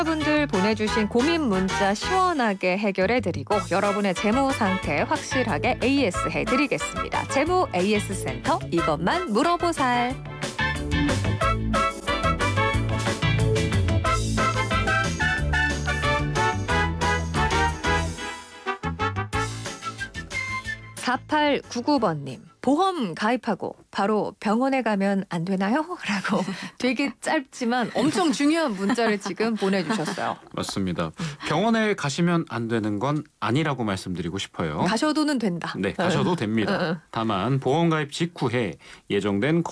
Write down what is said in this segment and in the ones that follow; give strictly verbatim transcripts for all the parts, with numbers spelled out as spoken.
여러분들 보내주신 고민 문자 시원하게 해결해드리고 여러분의 재무 상태 확실하게 에이에스 해드리겠습니다. 재무 에이에스 센터 이것만 물어보살. 사팔구구 번님. 보험 가입하고 바로 병원에 가면 안 되나요? 라고 되게 짧지만 엄청 중요한 문자를 지금 보내주셨어요. 맞습니다. 병원에 가시면 안 되는 건 아니라고 말씀드리고 싶어요. 가셔도는 된다. 네, 가셔도 됩니다. 다만 보험 가입 직후에 예정된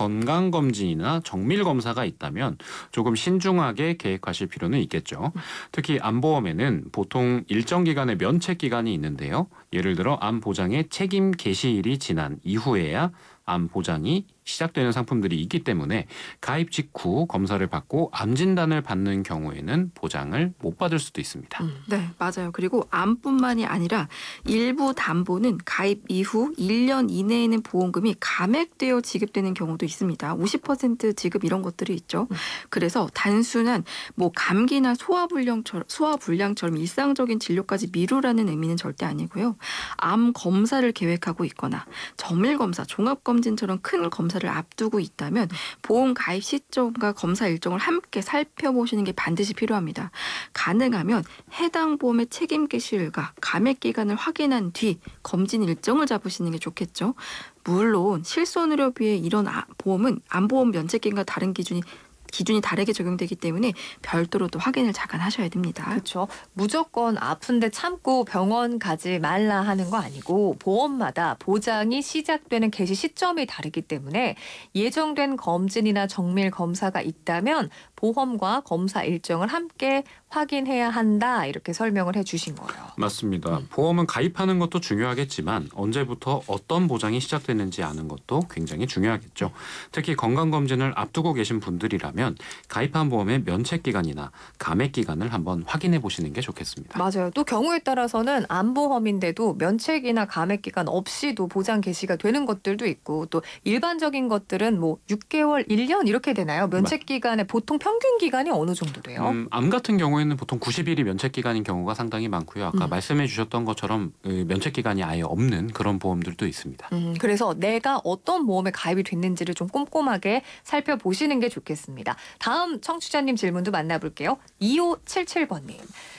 건강검진이나 정밀검사가 있다면 조금 신중하게 계획하실 필요는 있겠죠. 특히 암보험에는 보통 일정 기간의 면책 기간이 있는데요. 예를 들어 암 보장의 책임 개시일이 지난 이후에야 암 보장이 시작되는 상품들이 있기 때문에 가입 직후 검사를 받고 암 진단을 받는 경우에는 보장을 못 받을 수도 있습니다. 음. 네, 맞아요. 그리고 암뿐만이 아니라 일부 담보는 가입 이후 일 년 이내에는 보험금이 감액되어 지급되는 경우도 있습니다. 오십 퍼센트 지급 이런 것들이 있죠. 음. 그래서 단순한 뭐 감기나 소화불량처럼, 소화불량처럼 일상적인 진료까지 미루라는 의미는 절대 아니고요. 암 검사를 계획하고 있거나 정밀검사, 종합검진처럼 큰 검사 를 앞두고 있다면 보험 가입 시점과 검사 일정을 함께 살펴보시는 게 반드시 필요합니다. 가능하면 해당 보험의 책임 개시일과 감액 기간을 확인한 뒤 검진 일정을 잡으시는 게 좋겠죠. 물론 실손의료비에 이런 보험은 암보험 면책 기간과 다른 기준이 기준이 다르게 적용되기 때문에 별도로 또 확인을 잠깐 하셔야 됩니다. 그렇죠. 무조건 아픈데 참고 병원 가지 말라 하는 거 아니고 보험마다 보장이 시작되는 개시 시점이 다르기 때문에 예정된 검진이나 정밀 검사가 있다면 보험과 검사 일정을 함께 확인해야 한다 이렇게 설명을 해주신 거예요. 맞습니다. 음. 보험은 가입하는 것도 중요하겠지만 언제부터 어떤 보장이 시작되는지 아는 것도 굉장히 중요하겠죠. 특히 건강검진을 앞두고 계신 분들이라면 가입한 보험의 면책기간이나 감액기간을 한번 확인해 보시는 게 좋겠습니다. 맞아요. 또 경우에 따라서는 암보험인데도 면책이나 감액기간 없이도 보장 개시가 되는 것들도 있고 또 일반적인 것들은 뭐 육 개월, 일 년 이렇게 되나요? 면책기간의 보통 평균 기간이 어느 정도 돼요? 음, 암 같은 경우에는 보통 구십 일이 면책기간인 경우가 상당히 많고요. 아까 음. 말씀해 주셨던 것처럼 면책기간이 아예 없는 그런 보험들도 있습니다. 음, 그래서 내가 어떤 보험에 가입이 됐는지를 좀 꼼꼼하게 살펴보시는 게 좋겠습니다. 다음 청취자님 질문도 만나볼게요. 이오칠칠 번님.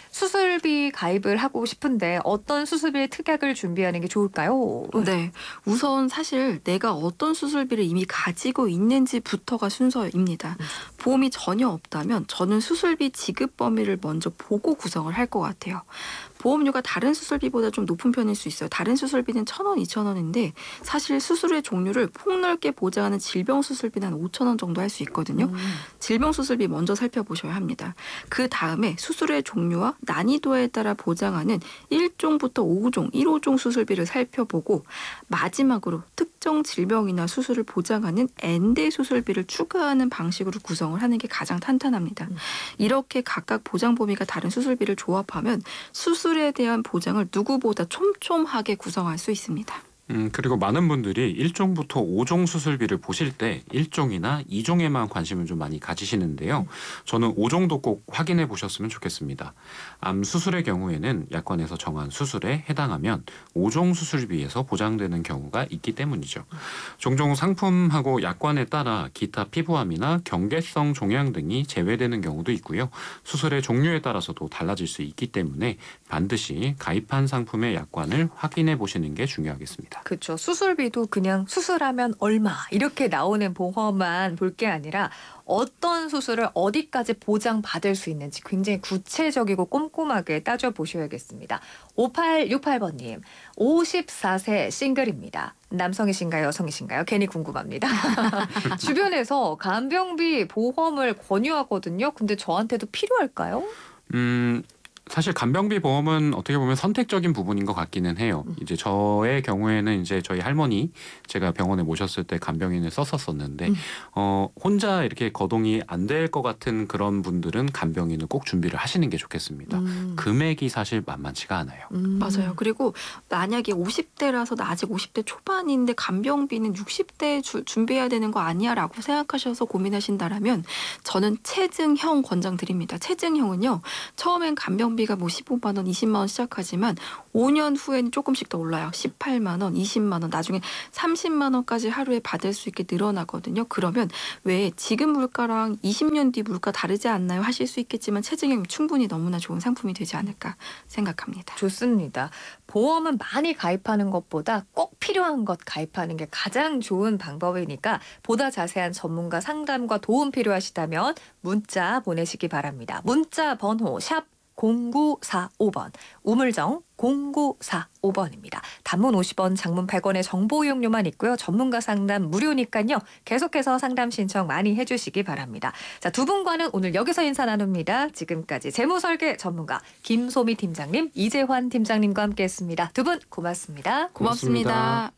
수술비 가입을 하고 싶은데 어떤 수술비 특약을 준비하는 게 좋을까요? 네, 우선 사실 내가 어떤 수술비를 이미 가지고 있는지부터가 순서입니다. 보험이 전혀 없다면 저는 수술비 지급 범위를 먼저 보고 구성을 할 것 같아요. 보험료가 다른 수술비보다 좀 높은 편일 수 있어요. 다른 수술비는 천 원, 이천 원인데 사실 수술의 종류를 폭넓게 보장하는 질병 수술비는 한 오천 원 정도 할 수 있거든요. 음. 질병 수술비 먼저 살펴보셔야 합니다. 그 다음에 수술의 종류와 난이도에 따라 보장하는 일 종부터 오 종, 일 호종 수술비를 살펴보고 마지막으로 특정 질병이나 수술을 보장하는 엔대 수술비를 추가하는 방식으로 구성을 하는 게 가장 탄탄합니다. 음. 이렇게 각각 보장 범위가 다른 수술비를 조합하면 수술에 대한 보장을 누구보다 촘촘하게 구성할 수 있습니다. 음, 그리고 많은 분들이 일 종부터 오 종 수술비를 보실 때 일 종이나 이 종에만 관심을 좀 많이 가지시는데요. 저는 오 종도 꼭 확인해 보셨으면 좋겠습니다. 암 수술의 경우에는 약관에서 정한 수술에 해당하면 오 종 수술비에서 보장되는 경우가 있기 때문이죠. 종종 상품하고 약관에 따라 기타 피부암이나 경계성 종양 등이 제외되는 경우도 있고요. 수술의 종류에 따라서도 달라질 수 있기 때문에 반드시 가입한 상품의 약관을 확인해 보시는 게 중요하겠습니다. 그렇죠. 수술비도 그냥 수술하면 얼마 이렇게 나오는 보험만 볼 게 아니라 어떤 수술을 어디까지 보장받을 수 있는지 굉장히 구체적이고 꼼꼼하게 따져보셔야겠습니다. 오팔육팔 번님, 오십사 세 싱글입니다. 남성이신가요? 여성이신가요? 괜히 궁금합니다. 주변에서 간병비 보험을 권유하거든요. 근데 저한테도 필요할까요? 음... 사실 간병비 보험은 어떻게 보면 선택적인 부분인 것 같기는 해요. 음. 이제 저의 경우에는 이제 저희 할머니 제가 병원에 모셨을 때 간병인을 썼었었는데 음. 어 혼자 이렇게 거동이 안 될 것 같은 그런 분들은 간병인을 꼭 준비를 하시는 게 좋겠습니다. 음. 금액이 사실 만만치가 않아요. 음. 맞아요. 그리고 만약에 오십 대라서 나 아직 오십 대 초반인데 간병비는 육십 대에 주- 준비해야 되는 거 아니야라고 생각하셔서 고민하신다라면 저는 체증형 권장드립니다. 체증형은요. 처음엔 간병비가 뭐 십오만 원, 이십만 원 시작하지만 오 년 후에는 조금씩 더 올라요. 십팔만 원, 이십만 원, 나중에 삼십만 원까지 하루에 받을 수 있게 늘어나거든요. 그러면 왜 지금 물가랑 이십 년 뒤 물가 다르지 않나요? 하실 수 있겠지만 체증형이 충분히 너무나 좋은 상품이 되지 않을까 생각합니다. 좋습니다. 보험은 많이 가입하는 것보다 꼭 필요한 것 가입하는 게 가장 좋은 방법이니까 보다 자세한 전문가 상담과 도움 필요하시다면 문자 보내시기 바랍니다. 문자 번호 샵 공구사오 번, 우물정 공구사오 번입니다. 단문 오십 원, 장문 백 원의 정보 이용료만 있고요. 전문가 상담 무료니까요. 계속해서 상담 신청 많이 해주시기 바랍니다. 자, 두 분과는 오늘 여기서 인사 나눕니다. 지금까지 재무설계 전문가 김소미 팀장님, 이재환 팀장님과 함께했습니다. 두 분 고맙습니다. 고맙습니다.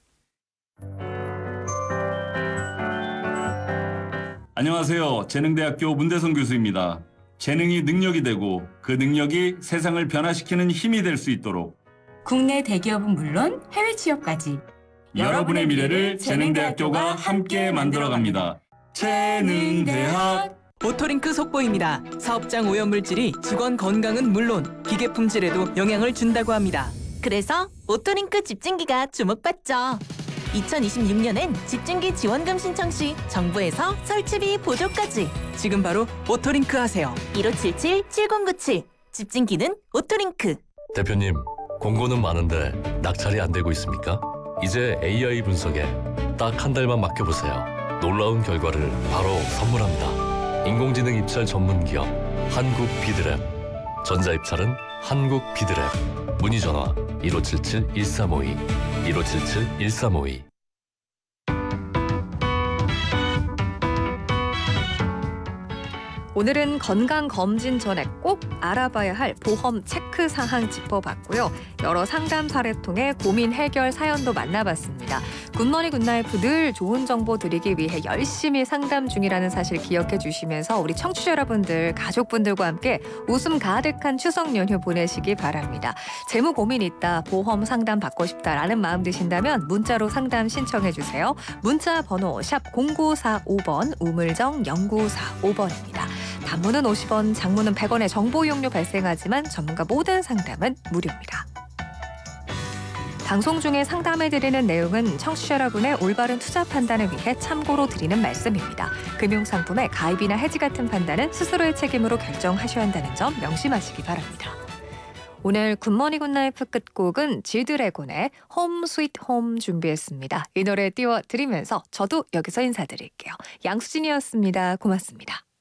안녕하세요. 재능대학교 문대성 교수입니다. 재능이 능력이 되고 그 능력이 세상을 변화시키는 힘이 될 수 있도록 국내 대기업은 물론 해외 취업까지 여러분의 미래를 재능대학교가 함께 만들어갑니다. 재능대학 오토링크 속보입니다. 사업장 오염물질이 직원 건강은 물론 기계 품질에도 영향을 준다고 합니다. 그래서 오토링크 집진기가 주목받죠. 이천이십육 년엔 집진기 지원금 신청 시 정부에서 설치비 보조까지. 지금 바로 오토링크 하세요. 일오칠칠 칠공구칠 집진기는 오토링크. 대표님, 공고는 많은데 낙찰이 안 되고 있습니까? 이제 에이아이 분석에 딱 한 달만 맡겨보세요. 놀라운 결과를 바로 선물합니다. 인공지능 입찰 전문 기업 한국 비드랩. 전자입찰은 한국 비드랩. 문의 전화 일오칠칠 일삼오이 일오칠칠 일삼오이. 오늘은 건강검진 전에 꼭 알아봐야 할 보험 체크 사항 짚어봤고요. 여러 상담 사례 통해 고민 해결 사연도 만나봤습니다. 굿모닝 굿나이프 늘 좋은 정보 드리기 위해 열심히 상담 중이라는 사실 기억해 주시면서 우리 청취자 여러분들, 가족분들과 함께 웃음 가득한 추석 연휴 보내시기 바랍니다. 재무 고민 있다, 보험 상담 받고 싶다라는 마음 드신다면 문자로 상담 신청해 주세요. 문자 번호 샵 공구사오 번, 우물정 영구사오 번입니다. 단문은 오십 원, 장문은 백 원의 정보 이용료 발생하지만 전문가 모든 상담은 무료입니다. 방송 중에 상담해드리는 내용은 청취자 여러분의 올바른 투자 판단을 위해 참고로 드리는 말씀입니다. 금융상품의 가입이나 해지 같은 판단은 스스로의 책임으로 결정하셔야 한다는 점 명심하시기 바랍니다. 오늘 굿모닝 굿나이프 끝곡은 지드래곤의 홈 스위트 홈 준비했습니다. 이 노래 띄워드리면서 저도 여기서 인사드릴게요. 양수진이었습니다. 고맙습니다.